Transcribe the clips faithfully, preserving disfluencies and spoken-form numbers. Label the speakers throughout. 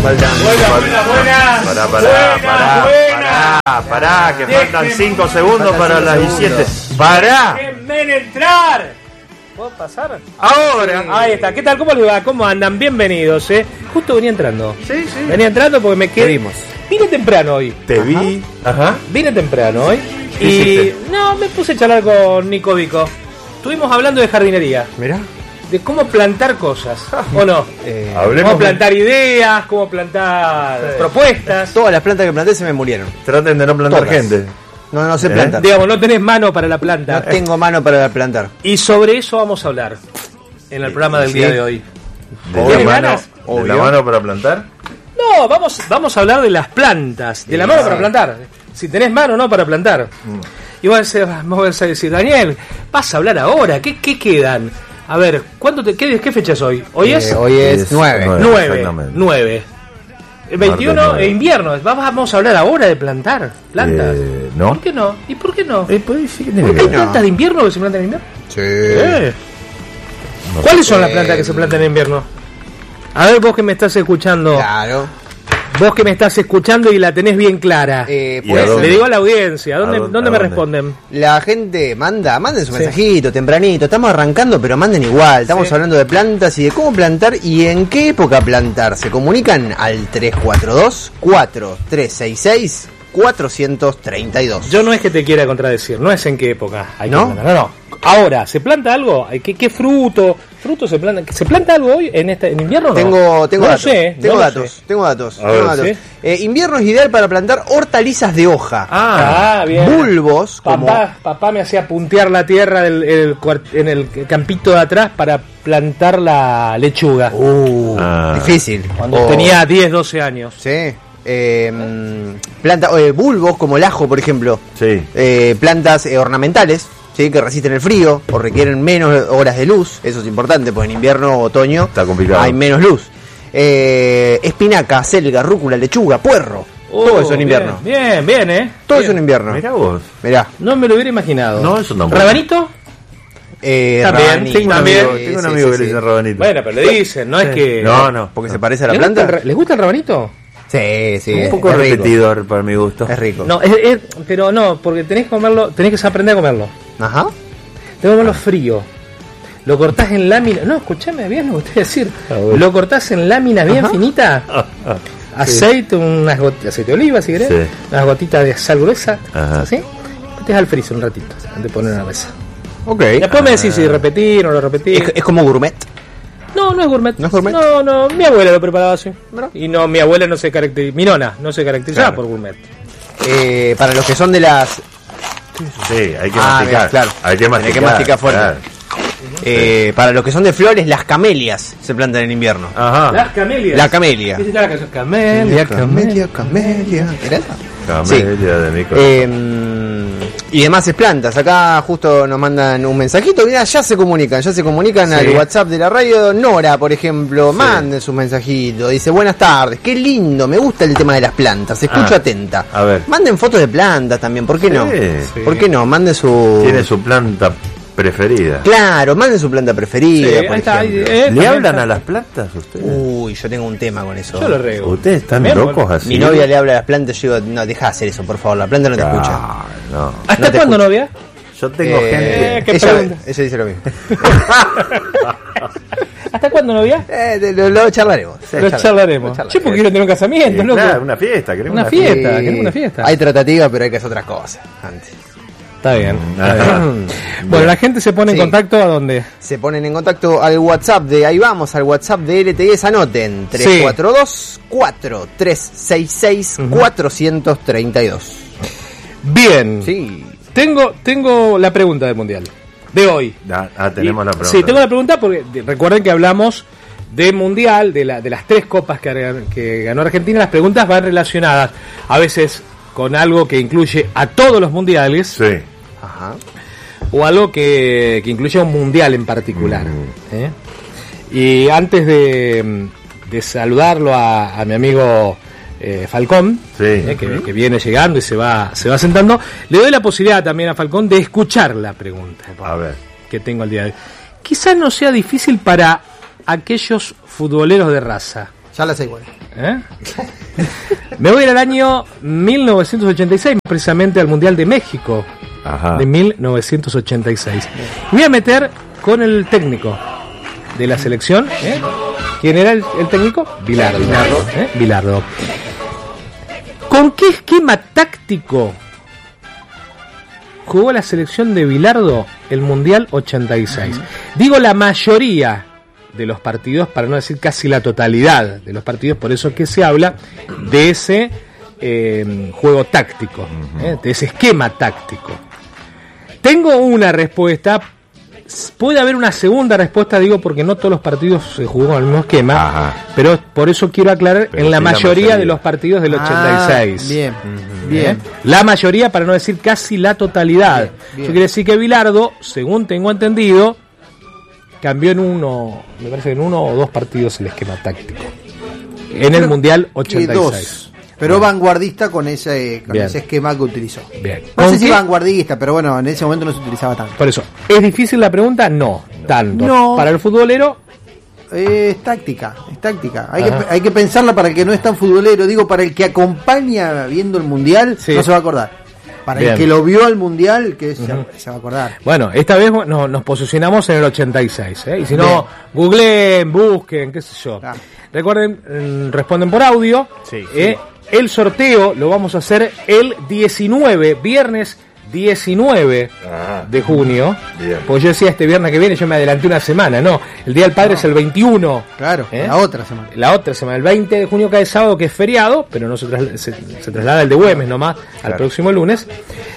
Speaker 1: faltan.
Speaker 2: Buena, buena, buena.
Speaker 3: Pará, pará, pará, pará, pará, que faltan cinco segundos para las diecisiete. Pará.
Speaker 2: Déjenme entrar. ¿Puedo pasar?
Speaker 3: Ahora.
Speaker 2: Ahí está. ¿Qué tal? ¿Cómo les va? ¿Cómo andan? Bienvenidos, eh. Justo venía entrando.
Speaker 3: Sí, sí.
Speaker 2: Venía entrando porque me quedé. Vine temprano hoy.
Speaker 3: Te vi.
Speaker 2: Ajá. Vine temprano hoy.
Speaker 3: ¿Qué
Speaker 2: Y
Speaker 3: hiciste?
Speaker 2: no, me puse a charlar con Nico Vico. Estuvimos hablando de jardinería.
Speaker 1: Mirá.
Speaker 2: De cómo plantar cosas. ¿O no?
Speaker 1: Eh,
Speaker 3: Hablemos
Speaker 2: Cómo plantar ideas, cómo plantar
Speaker 3: Sí.
Speaker 2: propuestas.
Speaker 1: todas las plantas que planté se me murieron.
Speaker 3: Traten de no plantar
Speaker 1: Todas.
Speaker 3: gente.
Speaker 1: No, no sé
Speaker 3: ¿Eh?
Speaker 1: plantar.
Speaker 2: Digamos, no tenés mano para la planta.
Speaker 1: No tengo mano para plantar.
Speaker 2: Y sobre eso vamos a hablar en el programa del
Speaker 1: Sí.
Speaker 2: día de hoy.
Speaker 3: ¿De la
Speaker 2: ¿Tienes
Speaker 3: mano,
Speaker 2: ganas?
Speaker 3: de la
Speaker 1: Obvio.
Speaker 3: mano para plantar?
Speaker 2: No, vamos, vamos a hablar de las plantas. De la mano para plantar. Si tenés mano o no para plantar.
Speaker 3: Mm.
Speaker 2: Y vas a, decir, vas a decir, Daniel, vas a hablar ahora. ¿Qué, qué quedan? A ver, ¿cuánto te, qué, ¿qué fecha es hoy? ¿Hoy
Speaker 1: Eh,
Speaker 2: es?
Speaker 1: hoy es
Speaker 3: Es
Speaker 1: nueve.
Speaker 3: nueve.
Speaker 2: nueve.
Speaker 3: exactamente.
Speaker 2: nueve. El veintiuno
Speaker 3: nueve.
Speaker 2: es invierno. Vamos a hablar ahora de plantar plantas.
Speaker 3: Eh, ¿no?
Speaker 2: ¿Por qué no? ¿Y por qué no?
Speaker 3: Eh, pues, sí que tiene
Speaker 2: ¿Por
Speaker 3: que
Speaker 2: qué hay
Speaker 3: ver.
Speaker 2: plantas de invierno que se plantan en invierno?
Speaker 1: Sí.
Speaker 2: Eh.
Speaker 3: No
Speaker 2: ¿Cuáles
Speaker 3: sé.
Speaker 2: son las plantas que se plantan en invierno? A ver, vos que me estás escuchando.
Speaker 1: Claro.
Speaker 2: Vos que me estás escuchando y la tenés bien clara.
Speaker 1: Eh,
Speaker 3: ¿Y
Speaker 1: pues,
Speaker 3: a dónde?
Speaker 2: Le digo a la audiencia, ¿dónde,
Speaker 3: ¿A dónde-
Speaker 2: dónde
Speaker 3: a
Speaker 2: me
Speaker 3: dónde?
Speaker 2: responden?
Speaker 1: la gente manda, manden su
Speaker 2: Sí.
Speaker 1: mensajito tempranito. Estamos arrancando, pero manden igual. Estamos
Speaker 2: Sí.
Speaker 1: hablando de plantas y de cómo plantar y en qué época plantar. Se comunican al tres cuatro dos, cuatro tres seis seis, cuatro tres dos.
Speaker 2: Yo no es que te quiera contradecir, no es en qué época hay
Speaker 1: ¿No?
Speaker 2: que plantar. No, no. Ahora, ¿se planta algo? ¿Qué, qué fruto? ¿Fruto se planta? ¿Se planta algo hoy en este en invierno o no?
Speaker 1: Tengo, tengo
Speaker 2: no
Speaker 1: datos.
Speaker 2: Lo sé,
Speaker 1: tengo
Speaker 2: no lo
Speaker 1: datos.
Speaker 2: sé.
Speaker 1: Tengo datos.
Speaker 3: A
Speaker 1: tengo
Speaker 3: ver,
Speaker 1: datos.
Speaker 2: ¿sí?
Speaker 1: Eh, invierno es ideal para plantar hortalizas de hoja.
Speaker 2: Ah, bien.
Speaker 1: Bulbos, como
Speaker 2: Papá, papá me hacía puntear la tierra del, el cuart- en el campito de atrás para plantar la lechuga.
Speaker 1: Uh,
Speaker 3: Ah.
Speaker 1: difícil.
Speaker 2: Cuando
Speaker 1: O-
Speaker 2: tenía diez, doce años.
Speaker 1: Sí. Eh, mm, planta, eh, bulbos como el ajo, por ejemplo.
Speaker 3: Sí.
Speaker 1: Eh, plantas eh, ornamentales, ¿sí? Que resisten el frío o requieren menos horas de luz. Eso es importante, porque en invierno o otoño
Speaker 3: Está complicado.
Speaker 1: hay menos luz. Eh, espinaca, selga, rúcula, lechuga, puerro. todo eso en invierno.
Speaker 2: Oh, Bien, bien, bien, ¿eh?
Speaker 1: Todo
Speaker 2: Bien.
Speaker 1: eso en invierno.
Speaker 3: Mirá vos.
Speaker 1: Mirá.
Speaker 2: No me lo hubiera imaginado.
Speaker 3: No, eso tampoco.
Speaker 2: ¿Rabanito?
Speaker 1: Eh,
Speaker 2: También,
Speaker 1: rabanito,
Speaker 2: tengo un
Speaker 3: Tengo un
Speaker 2: amigo-
Speaker 3: amigo, tengo un
Speaker 1: sí,
Speaker 3: amigo
Speaker 1: sí,
Speaker 3: que
Speaker 1: sí.
Speaker 3: le dice rabanito.
Speaker 2: Bueno, pero le dicen, no es que...
Speaker 3: No, no.
Speaker 1: Porque se parece a la
Speaker 2: ¿Les gusta,
Speaker 1: planta.
Speaker 2: el, ra- ¿Les gusta el rabanito?
Speaker 1: Sí, sí.
Speaker 3: Un poco
Speaker 1: es rico.
Speaker 3: repetidor para mi gusto.
Speaker 1: Es rico.
Speaker 2: No, es, es- pero no, porque tenés que comerlo, tenés que aprender a comerlo.
Speaker 1: Ajá.
Speaker 2: Tenés que comerlo frío. Lo cortás en láminas. No, escuchame bien lo que te voy a decir.
Speaker 3: Ah, bueno.
Speaker 2: Lo cortás en láminas bien
Speaker 1: Ajá.
Speaker 2: finitas. Aceite, unas gotitas, aceite de oliva si querés.
Speaker 3: Sí.
Speaker 2: Unas gotitas de sal gruesa.
Speaker 3: Ajá.
Speaker 2: ¿Así? Metés al freezer un ratito antes de poner en la mesa.
Speaker 1: Ok.
Speaker 2: Después me decís si repetí o no lo repetí.
Speaker 1: Es, es como gourmet.
Speaker 2: No, no es gourmet.
Speaker 1: ¿No es gourmet?
Speaker 2: No, no, mi abuela lo preparaba así. Y no, mi abuela no se caracterizaba, mi nona no se caracterizaba
Speaker 3: Claro.
Speaker 2: por gourmet.
Speaker 1: Eh, para los que son de las
Speaker 3: Sí, hay que
Speaker 1: Ah,
Speaker 3: masticar.
Speaker 1: mirá, claro.
Speaker 3: Hay que masticar.
Speaker 1: Hay que masticar fuerte.
Speaker 3: claro.
Speaker 1: eh, para los que son de flores, las camelias se plantan en invierno.
Speaker 3: Ajá.
Speaker 2: Las camelias.
Speaker 1: La camelia.
Speaker 2: ¿Viste la canción? Camelia, camelia.
Speaker 1: camelia. ¿Era esa?
Speaker 3: Camelia de micro.
Speaker 1: Eh, y demás es plantas. Acá justo nos mandan un mensajito. Mirá, ya se comunican, ya se comunican
Speaker 2: Sí.
Speaker 1: al WhatsApp de la radio. Nora, por ejemplo, manden sus mensajitos. Dice, buenas tardes, qué lindo, me gusta el tema de las plantas. Escucho
Speaker 3: Ah,
Speaker 1: atenta.
Speaker 3: a ver.
Speaker 1: Manden fotos de plantas también, ¿por qué no?
Speaker 3: Sí.
Speaker 1: ¿Por qué no? Manden su...
Speaker 3: Tiene su planta preferida.
Speaker 1: Claro, manden su planta preferida,
Speaker 2: Sí,
Speaker 1: por
Speaker 2: ahí está, ahí,
Speaker 1: ejemplo.
Speaker 2: eh,
Speaker 3: ¿Le
Speaker 2: también
Speaker 3: hablan
Speaker 2: está.
Speaker 3: a las plantas ustedes?
Speaker 1: Uy, yo tengo un tema con eso.
Speaker 2: Yo lo rego.
Speaker 3: ¿Ustedes están
Speaker 2: Bien,
Speaker 3: locos
Speaker 2: bueno.
Speaker 3: así?
Speaker 1: Mi novia le habla a las plantas, yo digo, no, deja de hacer eso, por favor, la planta no te escucha.
Speaker 3: Ah, no.
Speaker 2: ¿Hasta
Speaker 1: No te
Speaker 2: cuándo,
Speaker 1: escucho.
Speaker 2: novia?
Speaker 3: Yo tengo
Speaker 1: Eh,
Speaker 3: gente.
Speaker 2: ¿qué
Speaker 1: ella,
Speaker 2: pregunta?
Speaker 1: ella dice lo mismo.
Speaker 2: ¿Hasta cuándo, novia?
Speaker 1: Eh, de- lo, lo charlaremos.
Speaker 2: Lo charlaremos.
Speaker 1: lo charlaremos.
Speaker 2: Che, porque quiero tener un casamiento,
Speaker 3: Eh,
Speaker 2: loco.
Speaker 3: claro, una fiesta, queremos
Speaker 2: Una
Speaker 3: una,
Speaker 2: fiesta.
Speaker 3: fiesta.
Speaker 2: queremos una fiesta.
Speaker 1: Hay tratativa, pero hay que hacer otras cosas antes.
Speaker 2: Está bien. está
Speaker 3: Ajá.
Speaker 2: bien. Bueno, la gente se pone en
Speaker 1: Sí.
Speaker 2: contacto a dónde.
Speaker 1: Se ponen en contacto al WhatsApp de ahí vamos, al WhatsApp de L T S, anoten tres cuatro dos, cuatro tres seis seis, cuatro tres dos.
Speaker 2: Bien.
Speaker 1: Sí.
Speaker 2: Tengo, tengo la pregunta del mundial. De hoy.
Speaker 3: Ah, ah, tenemos
Speaker 2: Y-
Speaker 3: la pregunta.
Speaker 2: Sí, tengo la pregunta porque de- recuerden que hablamos de mundial, de, la, de las tres copas que, que ganó Argentina. Las preguntas van relacionadas a veces con algo que incluye a todos los mundiales
Speaker 3: Sí.
Speaker 1: Ajá.
Speaker 2: o algo que, que incluye a un mundial en particular. ¿eh? Y antes de, de saludarlo a, a mi amigo eh, Falcón,
Speaker 3: Sí.
Speaker 2: eh, que, que viene llegando y se va, se va sentando, le doy la posibilidad también a Falcón de escuchar la pregunta
Speaker 3: A ver.
Speaker 2: que tengo el día de hoy. Quizás no sea difícil para aquellos futboleros de raza.
Speaker 1: Ya la sé igual.
Speaker 2: ¿Eh? Me voy al año mil novecientos ochenta y seis, precisamente al Mundial de México.
Speaker 3: Ajá.
Speaker 2: De mil novecientos ochenta y seis. Me voy a meter con el técnico de la selección. ¿eh? ¿Quién era el, el técnico? Bilardo. Bilardo. ¿eh? Bilardo. ¿Con qué esquema táctico jugó la selección de Bilardo el Mundial ochenta y seis? Digo la mayoría de los partidos, para no decir casi la totalidad de los partidos, por eso que se habla de ese eh, juego táctico, ¿eh? de ese esquema táctico. Tengo una respuesta, puede haber una segunda respuesta, digo, porque no todos los partidos se jugó con el mismo esquema. Ajá. Pero por eso quiero aclarar, pero en la, sí, mayoría la mayoría de los partidos del ochenta y seis.
Speaker 1: Ah, bien, uh-huh. bien.
Speaker 2: ¿Eh? La mayoría, para no decir casi la totalidad. Bien, bien. Eso quiere decir que Bilardo, según tengo entendido, cambió en uno, me parece que en uno o dos partidos el esquema táctico. En el Mundial ochenta y seis.
Speaker 1: Pero bueno, vanguardista con ese con ese esquema que utilizó.
Speaker 2: Bien.
Speaker 1: No sé si vanguardista, pero bueno, en ese momento no se utilizaba tanto.
Speaker 2: Por eso, ¿es difícil la pregunta? No, no. tanto. No. Para el futbolero...
Speaker 1: Eh, es táctica, es táctica. Hay que, hay que pensarla para el que no es tan futbolero. Digo, para el que acompaña viendo el Mundial, sí. no se va a acordar. Para Bien. el que lo vio al Mundial, que uh-huh. se, se va a acordar.
Speaker 2: Bueno, esta vez no, nos posicionamos en el ochenta y seis, ¿eh? Y si no, googleen, busquen, qué sé yo. Ah. Recuerden, mm, responden por audio. Sí, ¿eh? sí. El sorteo lo vamos a hacer el diecinueve, viernes diecinueve ah, de junio. Bien. Porque yo decía este viernes que viene, yo me adelanté una semana, no. El Día del Padre no. es el veintiuno.
Speaker 1: Claro, ¿eh? la otra semana.
Speaker 2: La otra semana, el veinte de junio cae sábado, que es feriado, pero no se, trasla- se, se traslada el de Güemes nomás claro. al próximo lunes.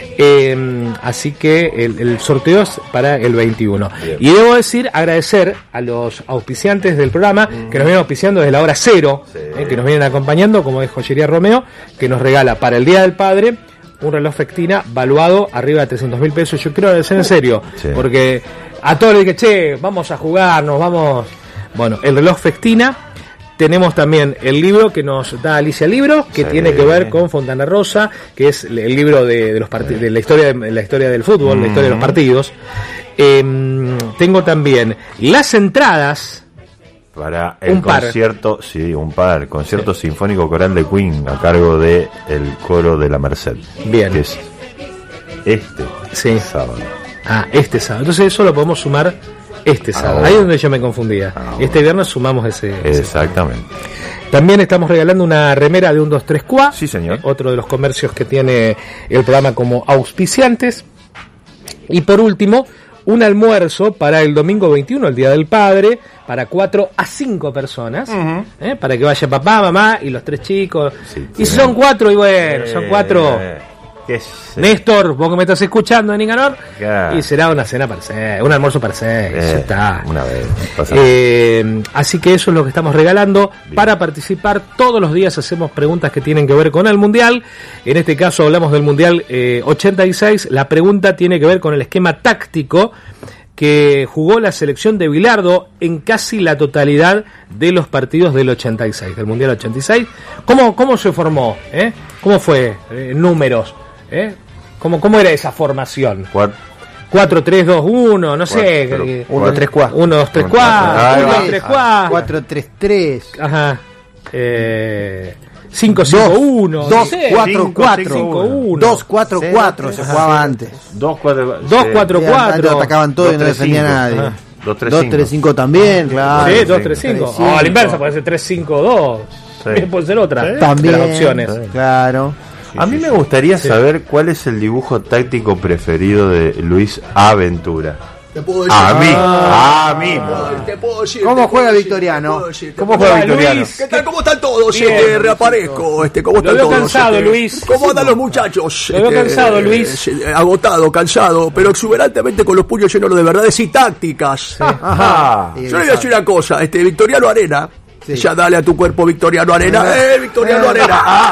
Speaker 2: Eh, así que el, el sorteo es para el veintiuno. Bien. Y debo decir, agradecer a los auspiciantes del programa mm. que nos vienen auspiciando desde la hora cero, sí. eh, que nos vienen acompañando, como es Joyería Romeo, que nos regala para el Día del Padre un reloj Festina valuado arriba de trescientos mil pesos. Yo quiero agradecer en serio, sí. porque a todos les dije, che, vamos a jugar, nos vamos. Bueno, el reloj Festina. Tenemos también el libro que nos da Alicia Libros, que sí. tiene que ver con Fontana Rosa, que es el libro de, de los part- de la historia de la historia del fútbol, mm. la historia de los partidos. Eh, tengo también las entradas
Speaker 3: para el un concierto, par. sí, un par, concierto sí. sinfónico coral de Queen a cargo de el coro de la Merced.
Speaker 2: Bien.
Speaker 3: Que es este
Speaker 2: sí.
Speaker 3: sábado.
Speaker 2: Ah, este sábado. Entonces eso lo podemos sumar este sábado. Ah, ahí es donde yo me confundía. Ah, este viernes sumamos ese.
Speaker 3: Exactamente.
Speaker 2: Ese. También estamos regalando una remera de un dos tres Cuá.
Speaker 3: Sí, señor.
Speaker 2: Eh, otro de los comercios que tiene el programa como auspiciantes. Y por último, un almuerzo para el domingo veintiuno, el Día del Padre, para cuatro a cinco personas, uh-huh. ¿eh? para que vaya papá, mamá y los tres chicos. Sí, y si son cuatro, y bueno, eh, son cuatro. Eh, es, eh. Néstor, vos que me estás escuchando en Nicanor, yeah. y será una cena para seis, un almuerzo para seis, eh, ya está.
Speaker 3: Una vez.
Speaker 2: Eh, así que eso es lo que estamos regalando. Bien. Para participar, todos los días hacemos preguntas que tienen que ver con el Mundial. En este caso hablamos del Mundial eh, ochenta y seis. La pregunta tiene que ver con el esquema táctico que jugó la selección de Bilardo en casi la totalidad de los partidos del ochenta y seis, del Mundial ochenta y seis. ¿Cómo, cómo se formó? ¿Eh? ¿Cómo fue? Eh, números. ¿Eh? ¿Cómo, ¿Cómo era esa formación? cuatro tres dos uno, no sé.
Speaker 1: uno tres cuatro.
Speaker 2: uno dos tres cuatro. uno dos tres cuatro.
Speaker 1: cuatro tres tres.
Speaker 2: Ajá. Eh, cinco cinco uno.
Speaker 1: dos cuatro cuatro. dos cuatro cuatro se jugaba antes.
Speaker 3: dos cuatro
Speaker 1: cuatro. Atacaban todo y no defendía a nadie. dos tres cinco también, claro.
Speaker 2: Sí, dos tres cinco. O a la inversa, puede ser tres cinco dos. Puede ser otra.
Speaker 1: También.
Speaker 2: De las opciones.
Speaker 1: Claro.
Speaker 3: A mí me gustaría saber cuál es el dibujo táctico preferido de Luis Aventura.
Speaker 1: Te puedo decir.
Speaker 3: A mí, a mí.
Speaker 1: Te puedo decir. ¿Cómo juega Victoriano?
Speaker 3: ¿Cómo juega Victoriano?
Speaker 4: ¿Qué tal? ¿Cómo están todos? Este, reaparezco. Este, ¿cómo están
Speaker 2: todos?
Speaker 4: Lo veo
Speaker 2: cansado,
Speaker 4: este,
Speaker 2: Luis.
Speaker 4: ¿Cómo andan los muchachos?
Speaker 2: Lo veo este, cansado, Luis.
Speaker 4: Eh, agotado, cansado, pero exuberantemente con los puños llenos de verdades y tácticas. Sí.
Speaker 1: Ajá.
Speaker 4: Yo le voy a decir una cosa. Este, Victoriano Arena. Sí. Ya dale a tu cuerpo, Victoriano Arena. ¡Eh, Victoriano Arena! Ah.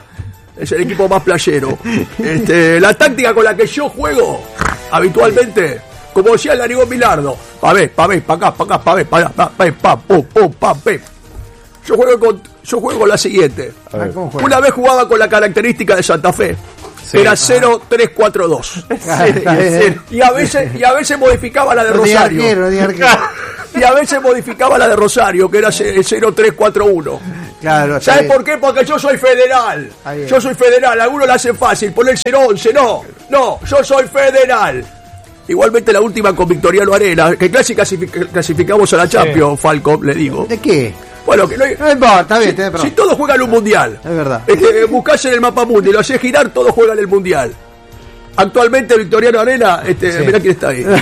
Speaker 4: Es el equipo más playero. Este, la táctica con la que yo juego habitualmente, como decía el narigón Bilardo, pa' ver, pa' ver, pa' acá, pa' acá, pa' ver, pa' pa, pa, pa, pum, pum, pa, pe. Yo juego con, yo juego con la siguiente. Una vez jugaba con la característica de Santa Fe. sí. era cero tres cuatro dos. Y a veces y a veces modificaba la de Rosario.
Speaker 1: Arquero, de arquero.
Speaker 4: Y a veces modificaba la de Rosario, que era cero tres cuatro uno.
Speaker 1: Claro,
Speaker 4: ¿sabes por qué? Porque yo soy federal. Yo soy federal. Algunos lo hacen fácil, poner cero once. No, no, yo soy federal. Igualmente la última con Victoriano Arena, que casi clasificamos a la Champions, sí. Falcon, le digo.
Speaker 1: ¿De qué?
Speaker 4: Bueno, que no hay...
Speaker 1: No importa, bien,
Speaker 4: si, si todos juegan un mundial,
Speaker 1: es verdad.
Speaker 4: Este, buscás en el mapa mundi, lo hacés girar, todos juegan el mundial. Actualmente Victoriano Arena, este, sí. Mirá quién está ahí.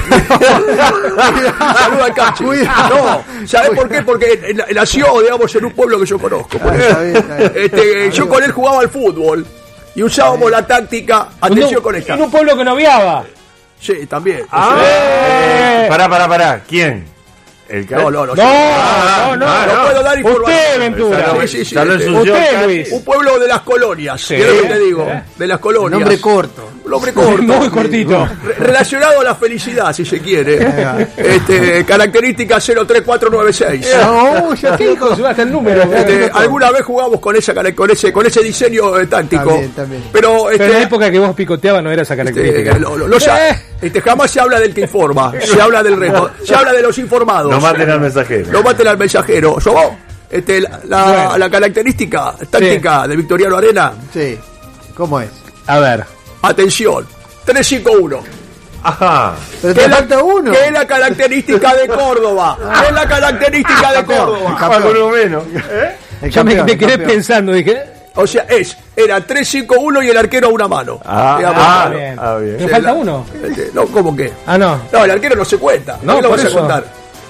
Speaker 4: Saluda al Cachi. No, ¿sabés por qué? Porque nació, digamos, en un pueblo que yo conozco. Ah, está bien, está bien. Este, yo con él jugaba al fútbol y usábamos la táctica, atención con esta.
Speaker 2: En un pueblo que noviaba.
Speaker 4: Sí, también.
Speaker 3: Ah, eh, pará, pará, pará. ¿Quién?
Speaker 4: El no, no, no,
Speaker 2: no, no, no, no,
Speaker 4: no, no puedo dar información.
Speaker 2: Usted, Ventura.
Speaker 4: Sí, sí, sí, este, usted, Luis. Un pueblo de las colonias, sí, es lo que te digo, ¿eh? De las colonias.
Speaker 1: Un nombre corto.
Speaker 4: Un nombre corto.
Speaker 2: Muy cortito.
Speaker 4: Re relacionado a la felicidad, si se quiere. este, característica cero tres cuatro nueve seis.
Speaker 1: No, ya te dijo,
Speaker 2: subiste el número.
Speaker 4: Este, alguna vez jugamos con esa con ese con ese diseño eh, táctico.
Speaker 1: También, también.
Speaker 4: Pero, este,
Speaker 2: Pero en la época que vos picoteabas no era esa característica.
Speaker 4: Este, lo, lo, lo, eh. este, jamás se habla del que informa, se habla del resto, se habla de los informados.
Speaker 3: No maten al mensajero.
Speaker 4: No maten al mensajero. ¿Yo vos? Este, la, la, bueno. la característica táctica sí. de Victoriano Arena.
Speaker 1: Sí. ¿Cómo es?
Speaker 2: A ver.
Speaker 4: Atención. tres cinco uno.
Speaker 3: Ajá.
Speaker 1: Pero te falta
Speaker 4: la,
Speaker 1: uno.
Speaker 4: ¿Qué es la característica de Córdoba? ¿Qué es la característica de Córdoba?
Speaker 3: Por lo menos.
Speaker 2: ¿Eh? Yo me, me quedé pensando, dije.
Speaker 4: O sea, es, era tres cinco uno y el arquero a una mano.
Speaker 2: Ah, ah, bien. ah bien. ¿Me falta uno?
Speaker 4: Este, no, ¿cómo qué?
Speaker 2: Ah, no.
Speaker 4: No, el arquero no se cuenta.
Speaker 2: No,
Speaker 4: ¿Qué lo vas
Speaker 2: eso.
Speaker 4: a contar?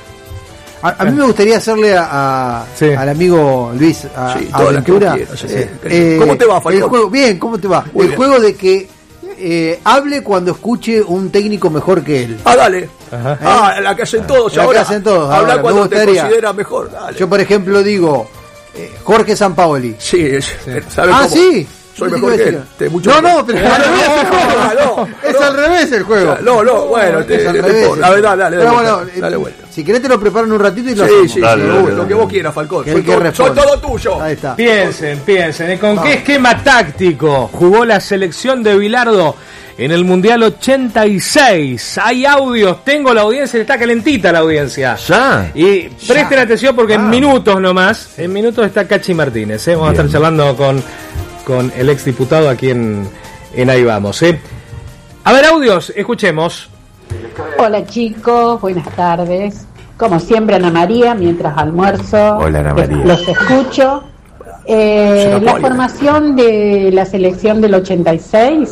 Speaker 1: A, a mí me gustaría hacerle a, a sí. al amigo Luis a,
Speaker 4: sí,
Speaker 1: a Ventura.
Speaker 4: Quieras, sí. eh, ¿Cómo te va, Falcón?
Speaker 1: El juego, bien, ¿cómo te va? Muy el bien. Juego de que eh, hable cuando escuche un técnico mejor que él.
Speaker 4: Ah, dale. Ajá. ¿Eh? Ah, la que hacen todos
Speaker 1: la
Speaker 4: ahora.
Speaker 1: Que hacen todos.
Speaker 4: Habla
Speaker 1: ahora.
Speaker 4: Cuando te considera mejor. Dale.
Speaker 1: Yo, por ejemplo, digo eh, Jorge Sampaoli.
Speaker 4: Sí, es, sí. ¿Sabes
Speaker 1: ah,
Speaker 4: cómo?
Speaker 1: sí.
Speaker 4: Soy mejor que él. Te mucho
Speaker 1: no,
Speaker 4: mejor.
Speaker 1: no, pero al revés el juego. Es al revés el juego.
Speaker 4: No, no, bueno,
Speaker 1: es al revés.
Speaker 4: La verdad, dale,
Speaker 1: pero
Speaker 4: dale,
Speaker 1: bueno,
Speaker 4: dale vuelta.
Speaker 1: Si querés te lo preparo en un ratito y lo
Speaker 4: sí,
Speaker 1: hacemos.
Speaker 4: Sí,
Speaker 3: dale,
Speaker 4: sí,
Speaker 3: dale,
Speaker 4: lo
Speaker 3: dale.
Speaker 4: que vos quieras, Falcón.
Speaker 1: Que
Speaker 4: Soy,
Speaker 1: que
Speaker 4: todo, soy todo tuyo.
Speaker 1: Ahí está.
Speaker 2: Piensen, piensen. ¿Con no. qué esquema táctico jugó la selección de Bilardo en el Mundial ochenta y seis? Hay audios, tengo la audiencia, está calentita la audiencia.
Speaker 3: Ya.
Speaker 2: Y presten ya. atención porque ah. en minutos nomás, en minutos está Cachi Martínez. ¿eh? Vamos Bien. a estar charlando con, con el exdiputado aquí en, en Ahí Vamos. ¿eh? A ver, audios, escuchemos.
Speaker 5: Hola chicos, buenas tardes. Como siempre, Ana María, mientras almuerzo.
Speaker 3: Hola, Ana María.
Speaker 5: Los escucho. Eh, la formación de la selección del ochenta y seis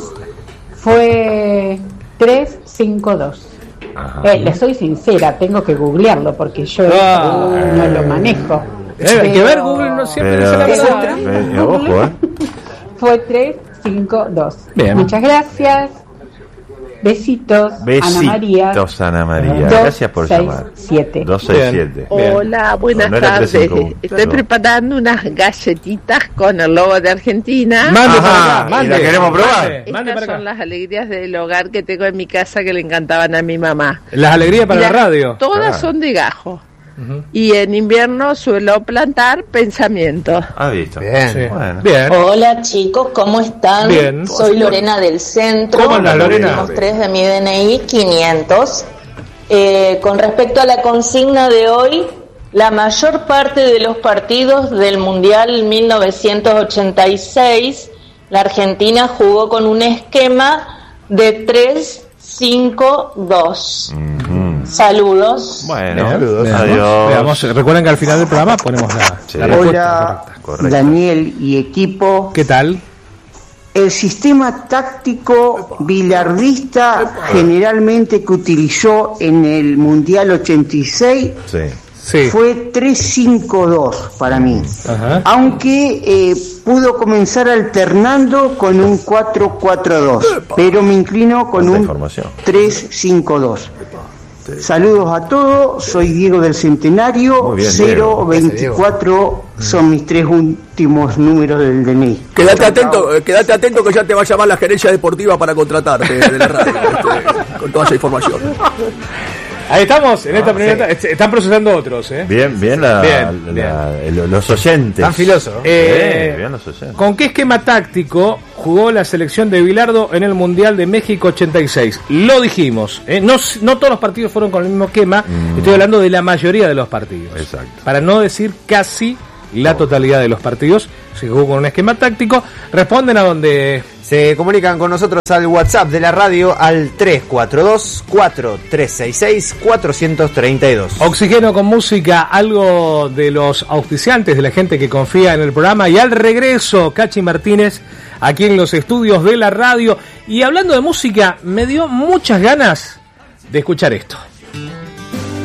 Speaker 5: fue tres cinco dos. Eh, les soy sincera, tengo que googlearlo porque yo ah, no eh, lo manejo.
Speaker 2: Eh, hay que ver, Google no siempre dice la verdad.
Speaker 5: Eh, ojo, eh. Fue tres cinco dos. Muchas gracias. Besitos,
Speaker 3: Besitos,
Speaker 5: Ana María.
Speaker 3: Ana María.
Speaker 5: dos,
Speaker 3: Gracias por
Speaker 5: seis,
Speaker 3: llamar.
Speaker 5: siete.
Speaker 3: dos seis siete.
Speaker 6: Hola, buenas no, no tardes. Estoy no. preparando unas galletitas con el logo de Argentina.
Speaker 2: Mande para acá, mande.
Speaker 3: La queremos probar.
Speaker 6: Estas mande para acá. Son las alegrías del hogar que tengo en mi casa que le encantaban a mi mamá.
Speaker 2: Las alegrías para la, la radio.
Speaker 6: Todas ah. son de gajo. Uh-huh. Y en invierno suelo plantar pensamientos.
Speaker 3: Ah, visto.
Speaker 2: Bien. Sí.
Speaker 6: Bueno. Bien. Hola chicos, ¿cómo están?
Speaker 2: Bien.
Speaker 6: Soy Lorena del Centro.
Speaker 2: ¿Cómo andas, Lorena?
Speaker 6: Tenemos tres de mi D N I, quinientos. Eh, con respecto a la consigna de hoy, la mayor parte de los partidos del Mundial mil novecientos ochenta y seis, la Argentina jugó con un esquema de tres cinco dos. Uh-huh. Saludos.
Speaker 3: Bueno,
Speaker 2: saludos. Adiós. Veamos, recuerden que al final del programa ponemos la,
Speaker 7: sí. la Hola, correcta. Daniel y equipo.
Speaker 2: ¿Qué tal?
Speaker 7: El sistema táctico bilardista generalmente que utilizó en el Mundial ochenta y seis sí. Sí. fue tres cinco dos para mí. Ajá. Aunque eh, pudo comenzar alternando con un cuatro cuatro dos, pero me inclino con un tres cinco dos. Saludos a todos, soy Diego del Centenario, bien, cero veinticuatro son mis tres últimos números del D N I.
Speaker 4: Quédate atento, quédate atento que ya te va a llamar la gerencia deportiva para contratarte de la radio, este, con toda esa información.
Speaker 2: Ahí estamos, en esta ah, primera sí. Están procesando otros, ¿eh?
Speaker 3: Bien, bien, la, bien, la, bien. La, los oyentes.
Speaker 2: Tan filosos.
Speaker 3: Eh, bien, bien los oyentes.
Speaker 2: ¿Con qué esquema táctico jugó la selección de Bilardo en el Mundial de México ochenta y seis. Lo dijimos, ¿eh? no, no todos los partidos fueron con el mismo esquema, mm. estoy hablando de la mayoría de los partidos.
Speaker 3: Exacto.
Speaker 2: Para no decir casi la totalidad de los partidos, se jugó con un esquema táctico. Responden a donde...
Speaker 8: Se comunican con nosotros al WhatsApp de la radio al tres cuatro dos, cuatro tres seis seis, cuatro tres dos.
Speaker 2: Oxígeno con música, algo de los auspiciantes, de la gente que confía en el programa. Y al regreso, Cachi Martínez, aquí en los estudios de la radio. Y hablando de música, me dio muchas ganas de escuchar esto.